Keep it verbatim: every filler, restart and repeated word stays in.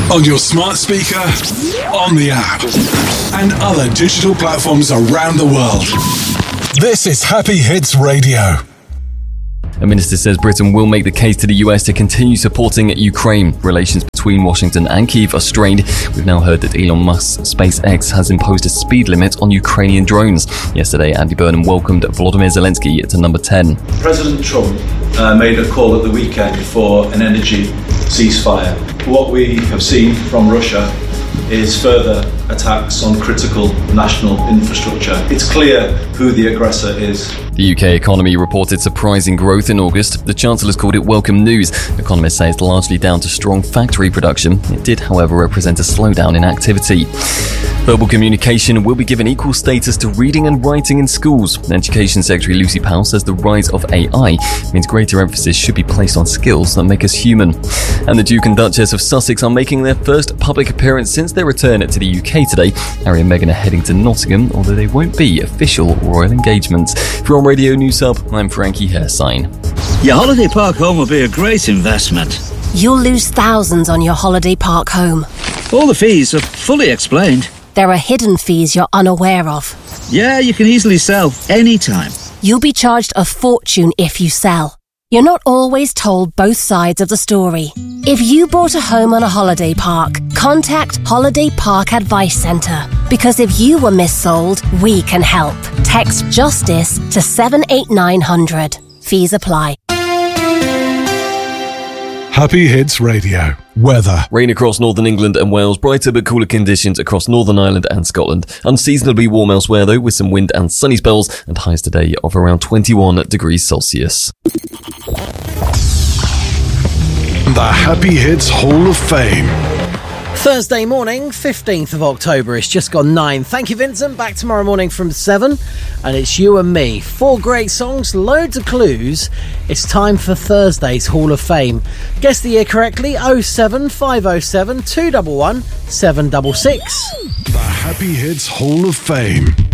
On your smart speaker, on the app, and other digital platforms around the world. This is Happy Hits Radio. A minister says Britain will make the case to the U S to continue supporting Ukraine. Relations between Washington and Kyiv are strained. We've now heard that Elon Musk's SpaceX has imposed a speed limit on Ukrainian drones. Yesterday, Andy Burnham welcomed Volodymyr Zelensky to number ten. President Trump uh, made a call at the weekend for an energy ceasefire. What we have seen from Russia is further attacks on critical national infrastructure. It's clear who the aggressor is. The U K economy reported surprising growth in August. The Chancellor's called it welcome news. Economists say it's largely down to strong factory production. It did, however, represent a slowdown in activity. Verbal communication will be given equal status to reading and writing in schools. Education Secretary Lucy Powell says the rise of A I means greater emphasis should be placed on skills that make us human. And the Duke and Duchess of Sussex are making their first public appearance since their return to the U K today. Harry and Meghan are heading to Nottingham, although they won't be official royal engagements. From Radio News Hub, I'm Frankie Hairsign. Your holiday park home will be a great investment. You'll lose thousands on your holiday park home. All the fees are fully explained. There are hidden fees you're unaware of. Yeah, you can easily sell anytime. You'll be charged a fortune if you sell. You're not always told both sides of the story. If you bought a home on a holiday park, contact Holiday Park Advice Centre. Because if you were missold, we can help. Text JUSTICE to seven eight nine hundred. Fees apply. Happy Hits Radio. Weather. Rain across northern England and Wales, brighter but cooler conditions across Northern Ireland and Scotland. Unseasonably warm elsewhere though, with some wind and sunny spells, and highs today of around twenty-one degrees Celsius. The Happy Hits Hall of Fame. Thursday morning, fifteenth of October. It's just gone nine. Thank you, Vincent. Back tomorrow morning from seven. And it's you and me. Four great songs, loads of clues. It's time for Thursday's Hall of Fame. Guess the year correctly. oh seven five oh seven two one one seven six six. The Happy Hits Hall of Fame.